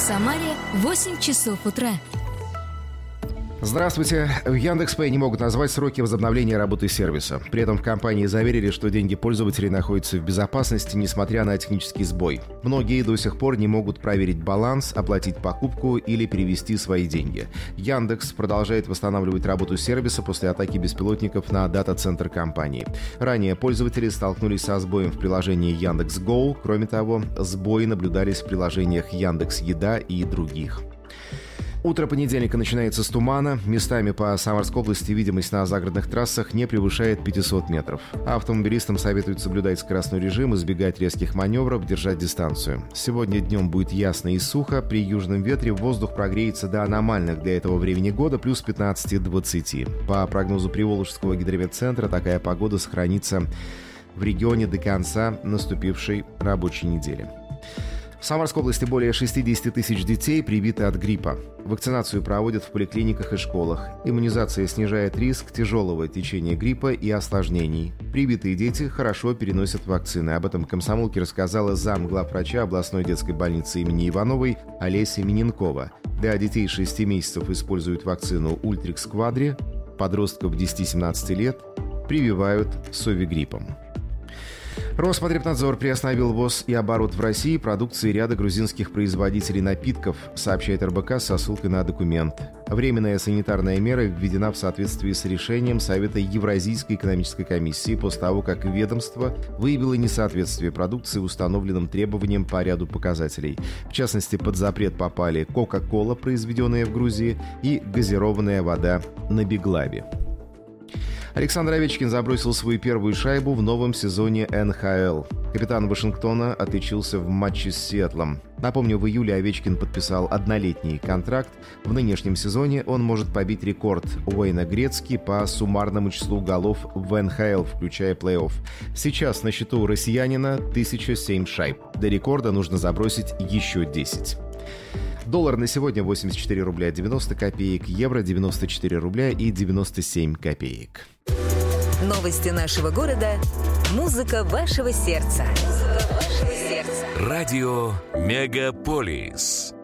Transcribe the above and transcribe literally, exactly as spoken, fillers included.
Самаре восемь часов утра. Здравствуйте. В Яндекс.Пэй не могут назвать сроки возобновления работы сервиса. При этом в компании заверили, что деньги пользователей находятся в безопасности, несмотря на технический сбой. Многие до сих пор не могут проверить баланс, оплатить покупку или перевести свои деньги. Яндекс продолжает восстанавливать работу сервиса после атаки беспилотников на дата-центр компании. Ранее пользователи столкнулись со сбоем в приложении Яндекс.Гоу. Кроме того, сбои наблюдались в приложениях Яндекс.Еда и других. Утро понедельника начинается с тумана. Местами по Самарской области видимость на загородных трассах не превышает пятьсот метров. Автомобилистам советуют соблюдать скоростной режим, избегать резких маневров, держать дистанцию. Сегодня днем будет ясно и сухо. При южном ветре воздух прогреется до аномальных для этого времени года плюс пятнадцать-двадцать. По прогнозу Приволжского гидрометцентра, такая погода сохранится в регионе до конца наступившей рабочей недели. В Самарской области более шестьдесят тысяч детей привиты от гриппа. Вакцинацию проводят в поликлиниках и школах. Иммунизация снижает риск тяжелого течения гриппа и осложнений. Привитые дети хорошо переносят вакцины. Об этом комсомолке рассказала зам главврача областной детской больницы имени Ивановой Олеся Миненкова. Для детей шести месяцев используют вакцину Ультрикс Квадри. Подростков десяти-семнадцати лет прививают совигриппом. Роспотребнадзор приостановил ввоз и оборот в России продукции ряда грузинских производителей напитков, сообщает эр бэ ка со ссылкой на документ. Временная санитарная мера введена в соответствии с решением Совета Евразийской экономической комиссии после того, как ведомство выявило несоответствие продукции установленным требованиям по ряду показателей. В частности, под запрет попали Кока-кола, произведенная в Грузии, и газированная вода на Беглаве. Александр Овечкин забросил свою первую шайбу в новом сезоне эн ха эл. Капитан Вашингтона отличился в матче с Сиэтлом. Напомню, в июле Овечкин подписал однолетний контракт. В нынешнем сезоне он может побить рекорд Уэйна Грецки по суммарному числу голов в эн ха эл, включая плей-офф. Сейчас на счету у россиянина тысяча семь шайб. До рекорда нужно забросить еще десять. Доллар на сегодня восемьдесят четыре рубля девяносто копеек, евро девяносто четыре рубля и девяносто семь копеек. Новости нашего города. Музыка вашего сердца. Музыка вашего сердца. Радио Мегаполис.